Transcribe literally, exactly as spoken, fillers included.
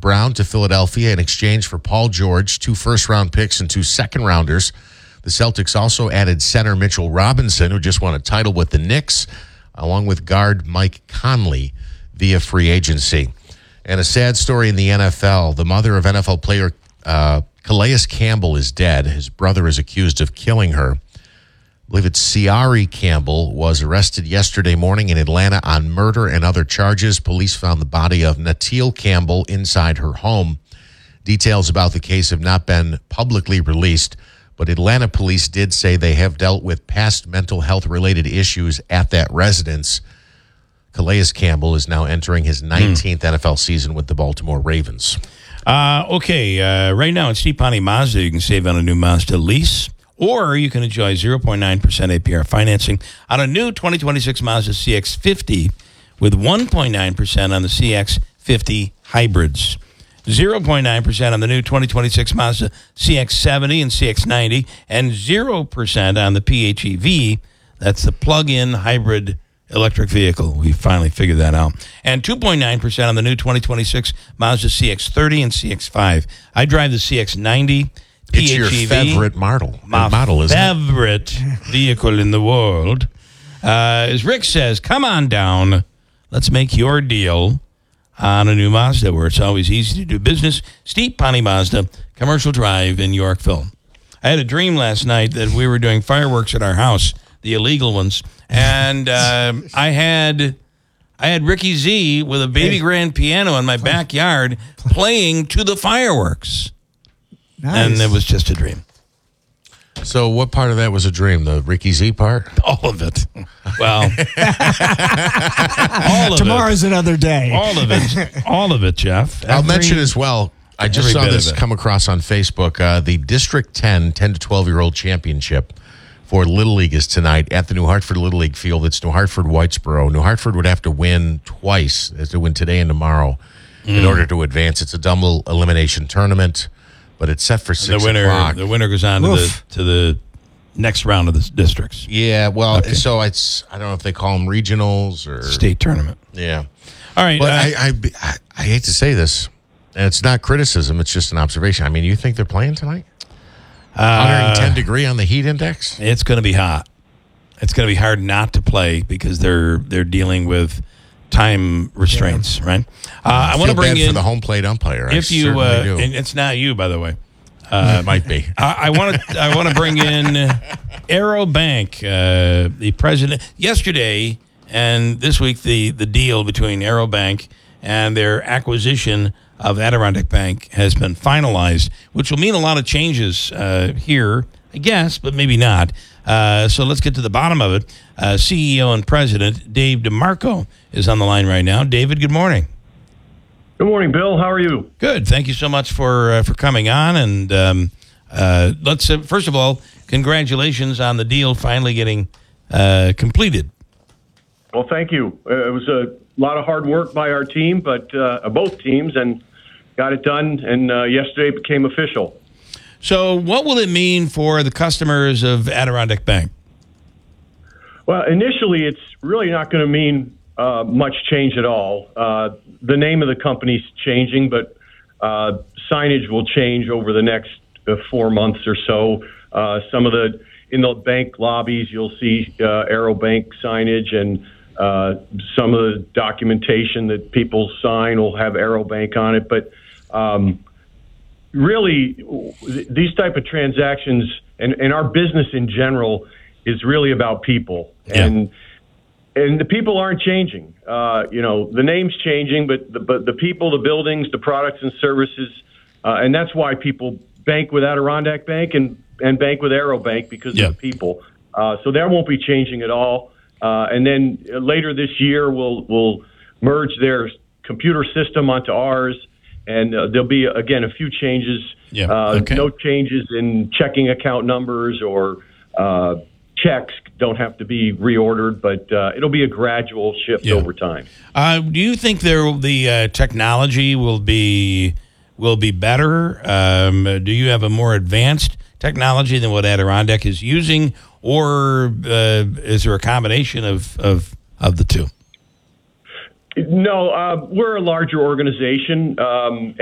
Brown to Philadelphia in exchange for Paul George, two first-round picks and two second-rounders. The Celtics also added center Mitchell Robinson, who just won a title with the Knicks, along with guard Mike Conley via free agency. And a sad story in the N F L. The mother of N F L player uh, Calais Campbell is dead. His brother is accused of killing her. I believe it's Ciari Campbell was arrested yesterday morning in Atlanta on murder and other charges. Police found the body of Natil Campbell inside her home. Details about the case have not been publicly released, but Atlanta police did say they have dealt with past mental health-related issues at that residence. Calais Campbell is now entering his nineteenth mm. N F L season with the Baltimore Ravens. Uh, okay, uh, right now at Steve Ponte Mazda, you can save on a new Mazda lease, or you can enjoy zero point nine percent A P R financing on a new twenty twenty-six Mazda C X fifty with one point nine percent on the C X fifty hybrids. zero point nine percent on the new twenty twenty-six Mazda C X seventy and C X ninety, and zero percent on the P H E V. That's the plug-in hybrid electric vehicle. We finally figured that out. And two point nine percent on the new twenty twenty-six Mazda C X thirty and C X five. I drive the C X ninety P H E V. It's your favorite model. My model, isn't favorite it? vehicle in the world. Uh, as Rick says, come on down. Let's make your deal on a new Mazda where it's always easy to do business. Steve Ponte Mazda, Commercial Drive in Yorkville. I had a dream last night that we were doing fireworks at our house, the illegal ones, and uh, I had I had Ricky Z with a baby grand piano in my backyard playing to the fireworks. Nice. And it was just a dream. So what part of that was a dream? The Ricky Z part? All of it. Well, all of Tomorrow's it. another day. All of it. All of it, Jeff. I'll Every, mention as well, I just saw this come across on Facebook. Uh, the District ten, ten to twelve-year-old championship for Little League is tonight at the New Hartford Little League field. It's New Hartford-Whitesboro. New Hartford would have to win twice, as to win today and tomorrow, mm. in order to advance. It's a double elimination tournament, but it's set for six the winner, o'clock. The winner goes on to the, to the next round of the districts. Yeah, well, okay. so it's, I don't know if they call them regionals or... State tournament. Yeah. All right. But uh, I, I, I, I hate to say this, and it's not criticism, it's just an observation. I mean, you think they're playing tonight? Uh, one hundred ten degree on the heat index? It's going to be hot. It's going to be hard not to play because they're they're dealing with time restraints, yeah. right? Uh, I, I want to bring bad in for the home plate umpire. If I you, uh, do. and it's not you, by the way. Uh, it might be. I want to. I want to bring in Arrow Bank, uh, the president yesterday, and this week the the deal between Arrow Bank and their acquisition of Adirondack Bank has been finalized, which will mean a lot of changes uh, here, I guess, but maybe not. Uh, so let's get to the bottom of it. Uh, C E O and President Dave DeMarco is on the line right now. David, good morning. Good morning, Bill. How are you? Good. Thank you so much for uh, for coming on. And um, uh, let's uh, first of all, congratulations on the deal finally getting uh, completed. Well, thank you. Uh, it was a lot of hard work by our team, but uh, both teams, and got it done. And uh, yesterday it became official. So, what will it mean for the customers of Adirondack Bank? Well, initially, it's really not going to mean uh, much change at all. Uh, the name of the company's changing, but uh, signage will change over the next uh, four months or so. Uh, some of the in the bank lobbies, you'll see uh, Arrow Bank signage, and uh, some of the documentation that people sign will have Arrow Bank on it. But um, really, these type of transactions and, and our business in general is really about people. Yeah. And and the people aren't changing. Uh, you know, the name's changing, but the, but the people, the buildings, the products and services, uh, and that's why people bank with Adirondack Bank and, and bank with Arrow Bank, because yeah. of the people. Uh, so that won't be changing at all. Uh, and then later this year, we'll we'll merge their computer system onto ours, and uh, there'll be, again, a few changes. Yeah. Uh, okay. No changes in checking account numbers or uh, checks don't have to be reordered, but uh, it'll be a gradual shift yeah. over time. Uh, do you think there will, the uh, technology will be will be better? Um, do you have a more advanced technology than what Adirondack is using, or uh, is there a combination of, of, of the two? No, uh, we're a larger organization. Um,